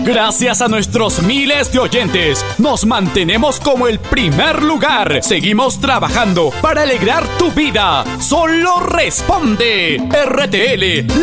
Gracias a nuestros miles de oyentes, nos mantenemos como el primer lugar. Seguimos trabajando para alegrar tu vida. Solo responde. RTL.